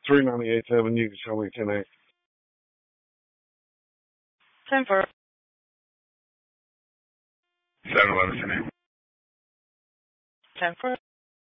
398.7, you can show me 10X. 10-4. 7-11, 10-8. 10-4.